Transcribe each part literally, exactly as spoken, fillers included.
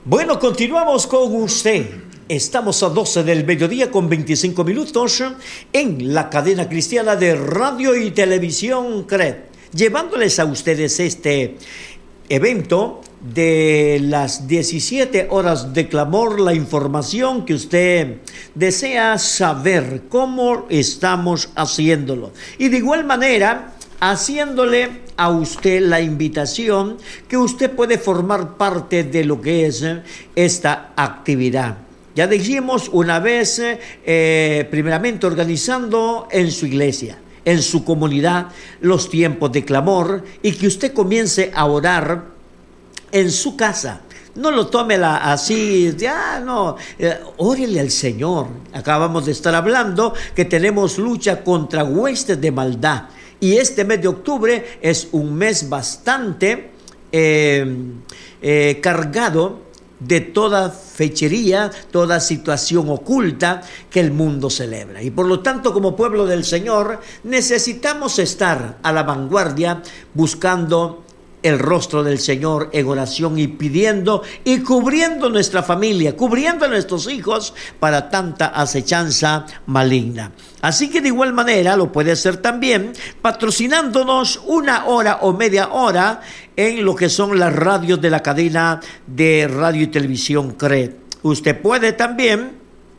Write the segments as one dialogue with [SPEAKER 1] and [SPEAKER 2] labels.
[SPEAKER 1] Bueno, continuamos con usted. Estamos a doce del mediodía con veinticinco minutos en la cadena cristiana de radio y televisión C R E T, llevándoles a ustedes este evento de las diecisiete horas de clamor, la información que usted desea saber, cómo estamos haciéndolo. Y de igual manera, haciéndole a usted la invitación que usted puede formar parte de lo que es esta actividad. Ya dijimos una vez, eh, primeramente organizando en su iglesia, en su comunidad, los tiempos de clamor, y que usted comience a orar en su casa. No lo tome la, así, ya no, eh, órele al Señor. Acabamos de estar hablando que tenemos lucha contra huestes de maldad. Y este mes de octubre es un mes bastante eh, eh, cargado de toda fechería, toda situación oculta que el mundo celebra. Y por lo tanto, como pueblo del Señor, necesitamos estar a la vanguardia buscando el rostro del Señor en oración y pidiendo y cubriendo nuestra familia, cubriendo a nuestros hijos para tanta acechanza maligna. Así que de igual manera lo puede hacer también patrocinándonos una hora o media hora en lo que son las radios de la cadena de radio y televisión C R E T. Usted puede también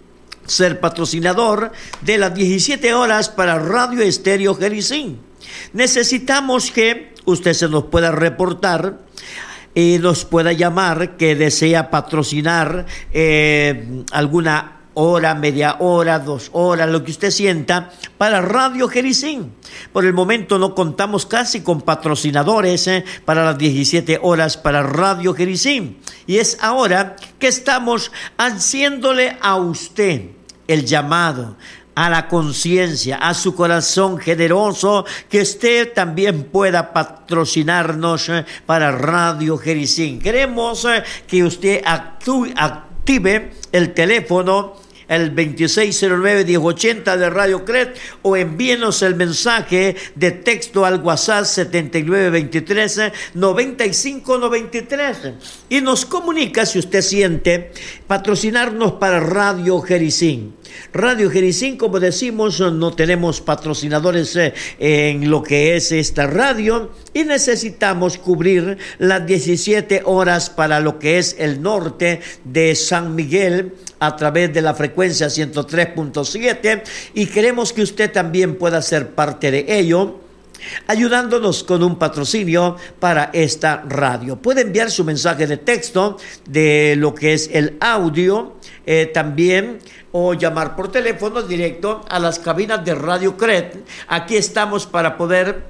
[SPEAKER 1] ser patrocinador de las diecisiete horas para Radio Estéreo Jericín. Necesitamos que usted se nos pueda reportar y nos pueda llamar que desea patrocinar eh, alguna hora, media hora, dos horas, lo que usted sienta para Radio Jericín. Por el momento no contamos casi con patrocinadores eh, para las diecisiete horas para Radio Jericín. Y es ahora que estamos haciéndole a usted el llamado a la conciencia, a su corazón generoso, que usted también pueda patrocinarnos eh, para Radio Jericín. Queremos eh, que usted actúe, active el teléfono, el veintiséis cero nueve, diez ochenta de Radio C R E T, o envíenos el mensaje de texto al WhatsApp setenta y nueve veintitrés, noventa y cinco noventa y tres y nos comunica si usted siente patrocinarnos para Radio Jericín. Radio Jericín, como decimos, no tenemos patrocinadores eh, en lo que es esta radio y necesitamos cubrir las diecisiete horas para lo que es el norte de San Miguel a través de la frecuencia ciento tres punto siete, y queremos que usted también pueda ser parte de ello, ayudándonos con un patrocinio para esta radio. Puede enviar su mensaje de texto de lo que es el audio eh, también, o llamar por teléfono directo a las cabinas de Radio C R E T. Aquí estamos para poder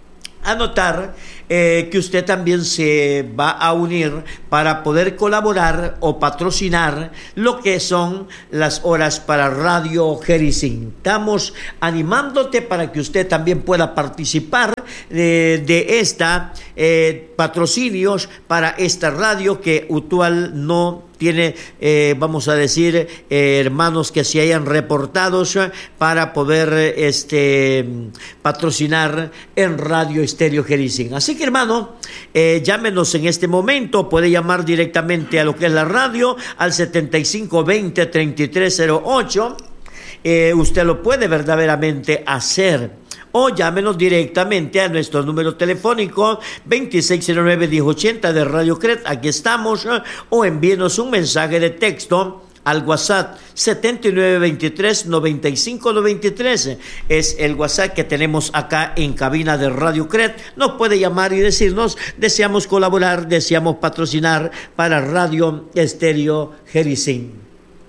[SPEAKER 1] anotar eh, que usted también se va a unir para poder colaborar o patrocinar lo que son las horas para Radio Jericín. Estamos animándote para que usted también pueda participar de, de esta eh, patrocinios para esta radio que actual no tiene, eh, vamos a decir, eh, hermanos que se hayan reportado para poder este, patrocinar en Radio Estéreo Jericín. Así que, hermano, eh, llámenos en este momento, puede llamar directamente a lo que es la radio al setenta y cinco veinte, treinta y tres cero ocho. Eh, usted lo puede verdaderamente hacer. O llámenos directamente a nuestro número telefónico veintiséis cero nueve, diez ochenta de Radio C R E T. Aquí estamos. O envíenos un mensaje de texto al WhatsApp setenta y nueve veintitrés, noventa y cinco noventa y tres. Es el WhatsApp que tenemos acá en cabina de Radio C R E T. Nos puede llamar y decirnos: deseamos colaborar, deseamos patrocinar para Radio Estéreo Jericín.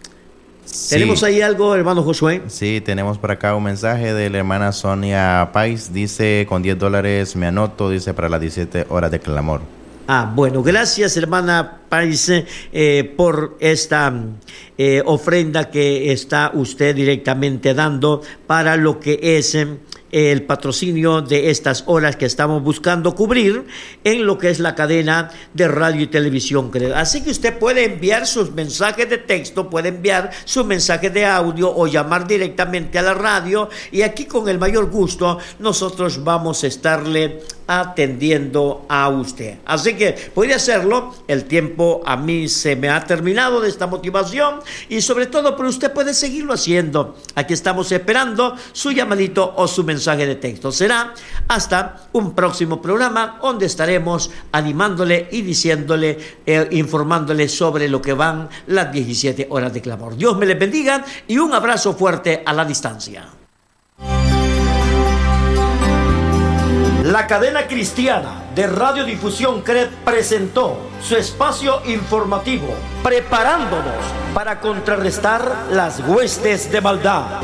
[SPEAKER 1] Sí. ¿Tenemos ahí algo, hermano Josué?
[SPEAKER 2] Sí, tenemos por acá un mensaje de la hermana Sonia Pais. Dice: con diez dólares me anoto, dice, para las diecisiete horas de clamor.
[SPEAKER 1] Ah, bueno, gracias, hermana Pais, eh, por esta eh, ofrenda que está usted directamente dando para lo que es el patrocinio de estas horas que estamos buscando cubrir en lo que es la cadena de radio y televisión C R E. Así que usted puede enviar sus mensajes de texto, puede enviar sus mensajes de audio o llamar directamente a la radio, y aquí con el mayor gusto nosotros vamos a estarle atendiendo a usted. Así que puede hacerlo. El tiempo a mí se me ha terminado de esta motivación, y sobre todo, pero usted puede seguirlo haciendo. Aquí estamos esperando su llamadito o su mensaje de texto. Será hasta un próximo programa donde estaremos animándole y diciéndole, eh, informándole sobre lo que van las diecisiete horas de clamor. Dios me les bendiga y un abrazo fuerte a la distancia. La cadena cristiana de radiodifusión C R E presentó su espacio informativo, preparándonos para contrarrestar las huestes de maldad.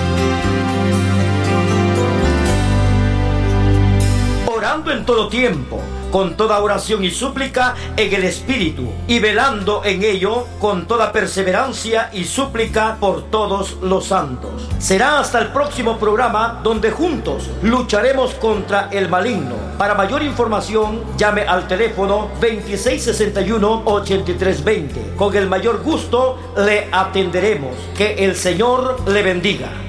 [SPEAKER 1] Orando en todo tiempo, con toda oración y súplica en el Espíritu, y velando en ello con toda perseverancia y súplica por todos los santos. Será hasta el próximo programa, donde juntos lucharemos contra el maligno. Para mayor información, llame al teléfono veintiséis sesenta y uno, ochenta y tres veinte. Con el mayor gusto le atenderemos. Que el Señor le bendiga.